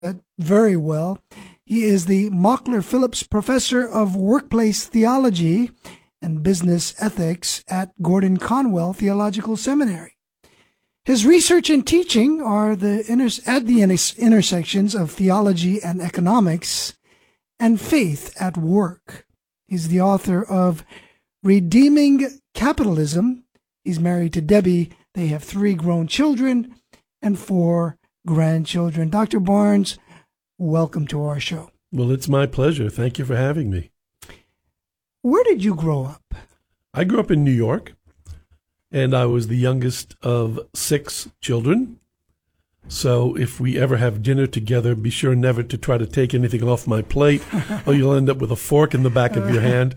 very well. He is the Mockler Phillips Professor of Workplace Theology and Business Ethics at Gordon Conwell Theological Seminary. His research and teaching are at the intersections of theology and economics and faith at work. He's the author of Redeeming Capitalism. He's married to Debbie. They have 3 grown children and 4 grandchildren. Dr. Barnes, welcome to our show. Well, it's my pleasure. Thank you for having me. Where did you grow up? I grew up in New York, and I was the youngest of 6 children. So if we ever have dinner together, be sure never to try to take anything off my plate, or you'll end up with a fork in the back of your hand.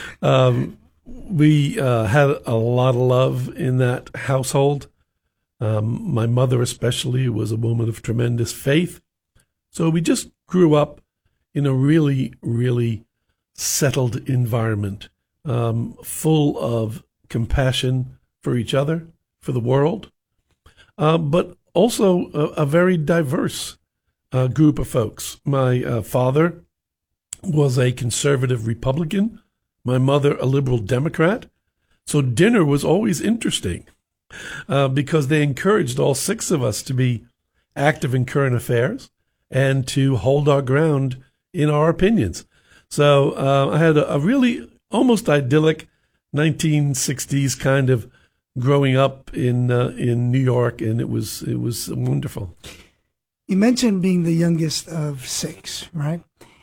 We had a lot of love in that household. My mother especially was a woman of tremendous faith. So we just grew up in a really, really settled environment, full of compassion for each other, for the world, but also a very diverse group of folks. My father was a conservative Republican, my mother a liberal Democrat. So dinner was always interesting because they encouraged all 6 of us to be active in current affairs and to hold our ground in our opinions. So I had a really almost idyllic 1960s kind of growing up in New York, and it was wonderful. You mentioned being the youngest of 6, right?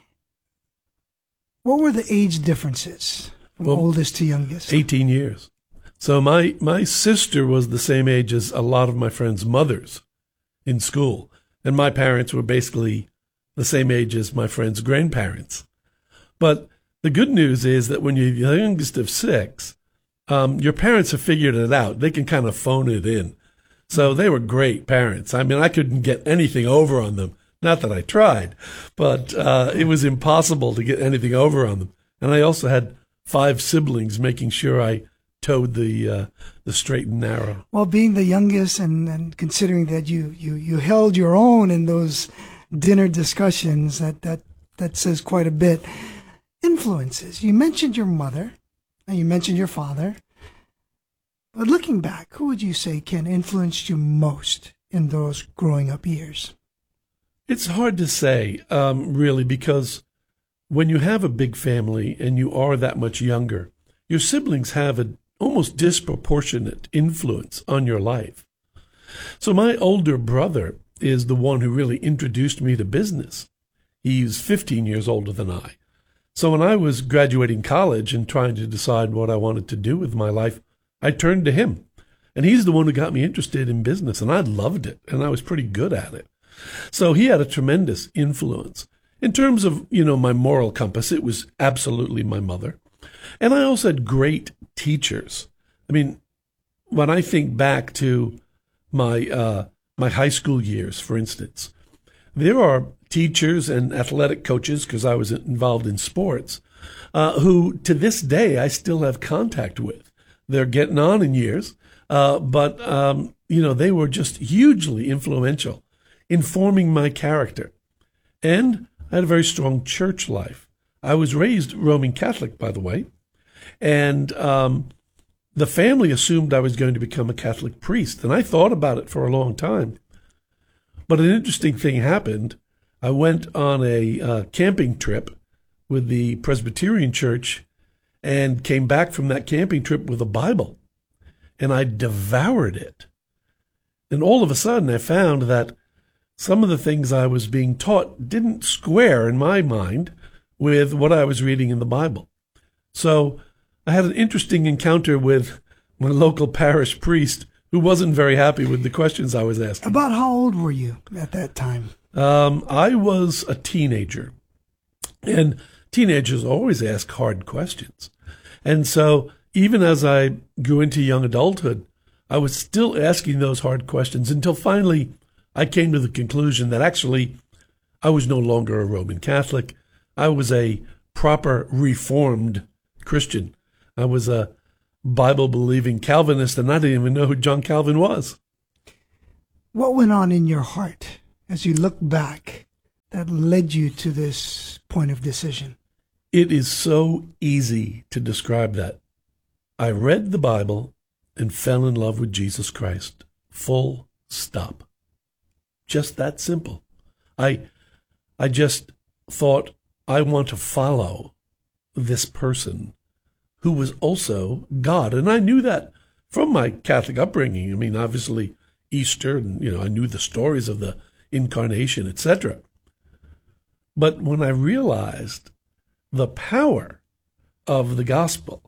What were the age differences from oldest to youngest? 18 years. So my sister was the same age as a lot of my friends' mothers in school, and my parents were basically the same age as my friends' grandparents. But the good news is that when you're the youngest of 6, your parents have figured it out. They can kind of phone it in. So they were great parents. I mean, I couldn't get anything over on them. Not that I tried, but it was impossible to get anything over on them. And I also had 5 siblings making sure I towed the straight and narrow. Well, being the youngest and considering that you held your own in those dinner discussions, that says quite a bit. Influences. You mentioned your mother and you mentioned your father. But looking back, who would you say Ken influenced you most in those growing up years? It's hard to say, really, because when you have a big family and you are that much younger, your siblings have an almost disproportionate influence on your life. So my older brother is the one who really introduced me to business. He's 15 years older than I. So when I was graduating college and trying to decide what I wanted to do with my life, I turned to him. And he's the one who got me interested in business, and I loved it, and I was pretty good at it. So he had a tremendous influence. In terms of, my moral compass, it was absolutely my mother. And I also had great teachers. I mean, when I think back to my high school years, for instance, there are teachers and athletic coaches, because I was involved in sports, who to this day I still have contact with. They're getting on in years, but they were just hugely influential in forming my character. And I had a very strong church life. I was raised Roman Catholic, by the way, and the family assumed I was going to become a Catholic priest, and I thought about it for a long time. But an interesting thing happened. I went on a camping trip with the Presbyterian Church and came back from that camping trip with a Bible, and I devoured it. And all of a sudden, I found that some of the things I was being taught didn't square in my mind with what I was reading in the Bible. So I had an interesting encounter with my local parish priest who wasn't very happy with the questions I was asking. About how old were you at that time? I was a teenager, and teenagers always ask hard questions. And so even as I grew into young adulthood, I was still asking those hard questions until finally I came to the conclusion that actually I was no longer a Roman Catholic. I was a proper Reformed Christian. I was a Bible-believing Calvinist, and I didn't even know who John Calvin was. What went on in your heart as you look back that led you to this point of decision? It is so easy to describe that. I read the Bible and fell in love with Jesus Christ. Full stop. Just that simple. I just thought, I want to follow this person who was also God. And I knew that from my Catholic upbringing. I mean, obviously Easter, and I knew the stories of the Incarnation, etc. But when I realized the power of the gospel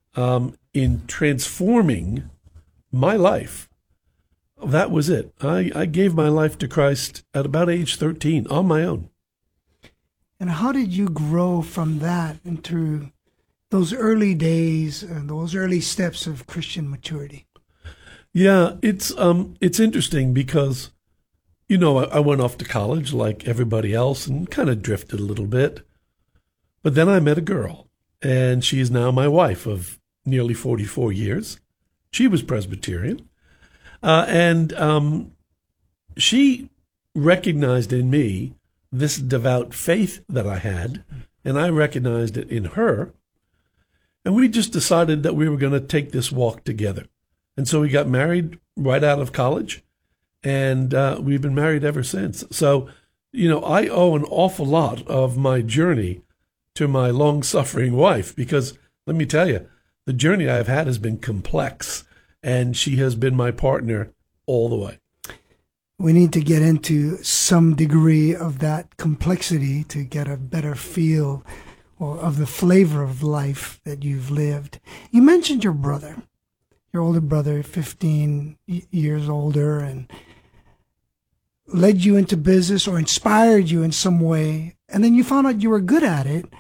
in transforming my life, that was it. I gave my life to Christ at about age 13 on my own. And how did you grow from that into those early days and those early steps of Christian maturity? Yeah, it's interesting because, I went off to college like everybody else and kind of drifted a little bit. But then I met a girl, and she is now my wife of nearly 44 years. She was Presbyterian. And she recognized in me this devout faith that I had, and I recognized it in her. And we just decided that we were going to take this walk together. And so we got married right out of college, and we've been married ever since. So, I owe an awful lot of my journey to my long-suffering wife, because let me tell you, the journey I've had has been complex, and she has been my partner all the way. We need to get into some degree of that complexity to get a better feel of the flavor of life that you've lived. You mentioned your brother, your older brother, 15 years older, and led you into business or inspired you in some way, and then you found out you were good at it.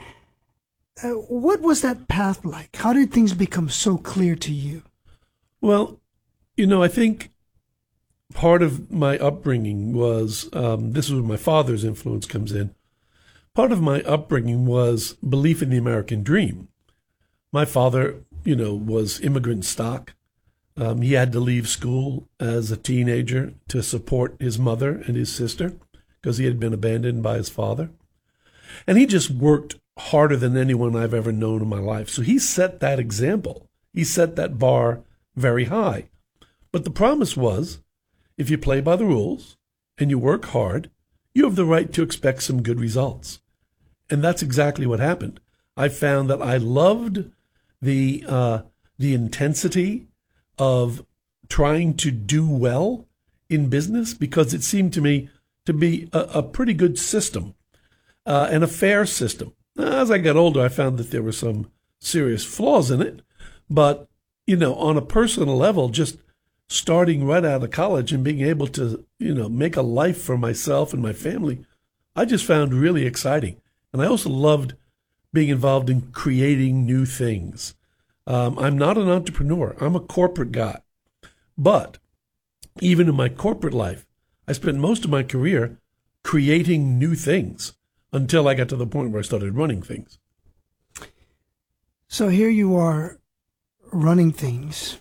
What was that path like? How did things become so clear to you? Well, I think part of my upbringing was, this is where my father's influence comes in. Part of my upbringing was belief in the American dream. My father, was immigrant stock. He had to leave school as a teenager to support his mother and his sister because he had been abandoned by his father. And he just worked harder than anyone I've ever known in my life. So he set that example. He set that bar very high. But the promise was, if you play by the rules and you work hard, you have the right to expect some good results. And that's exactly what happened. I found that I loved the intensity of trying to do well in business because it seemed to me to be a pretty good system and a fair system. As I got older, I found that there were some serious flaws in it. But, on a personal level, just starting right out of college and being able to, make a life for myself and my family, I just found really exciting. And I also loved being involved in creating new things. I'm not an entrepreneur. I'm a corporate guy. But even in my corporate life, I spent most of my career creating new things until I got to the point where I started running things. So here you are running things,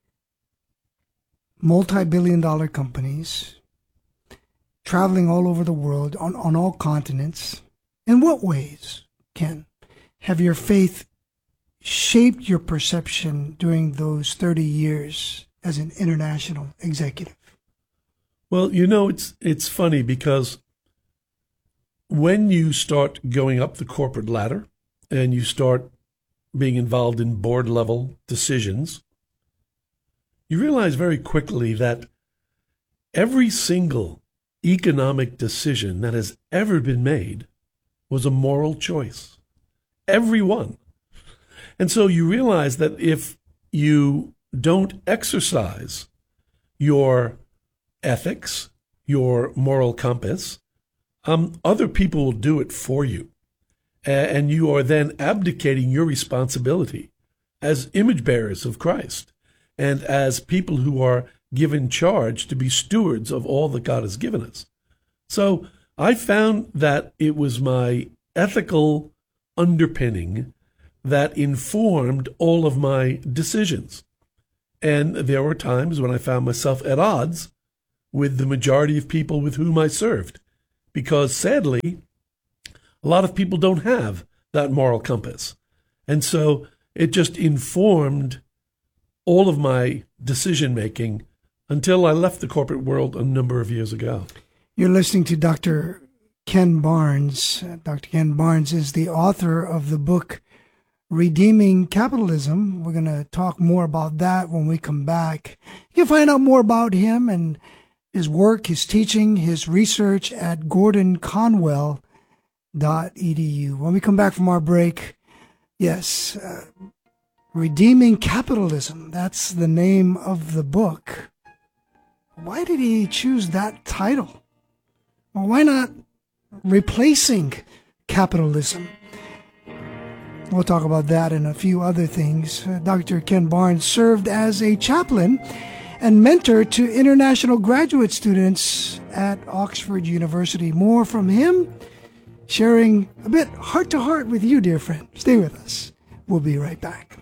multi-billion-dollar companies, traveling all over the world on all continents. In what ways, Ken, have your faith shaped your perception during those 30 years as an international executive? Well, it's funny because when you start going up the corporate ladder and you start being involved in board level decisions, you realize very quickly that every single economic decision that has ever been made was a moral choice. Every one. And so you realize that if you don't exercise your ethics, your moral compass, other people will do it for you. And you are then abdicating your responsibility as image bearers of Christ and as people who are given charge to be stewards of all that God has given us. So I found that it was my ethical underpinning that informed all of my decisions. And there were times when I found myself at odds with the majority of people with whom I served. because sadly, a lot of people don't have that moral compass. And so it just informed all of my decision making until I left the corporate world a number of years ago. You're listening to Dr. Ken Barnes. Dr. Ken Barnes is the author of the book Redeeming Capitalism. We're going to talk more about that when we come back. You can find out more about him and his work, his teaching, his research at gordonconwell.edu. When we come back from our break, yes, Redeeming Capitalism, that's the name of the book. Why did he choose that title? Well, why not Replacing Capitalism? We'll talk about that and a few other things. Dr. Ken Barnes served as a chaplain and mentor to international graduate students at Oxford University. More from him, sharing a bit heart-to-heart with you, dear friend. Stay with us. We'll be right back.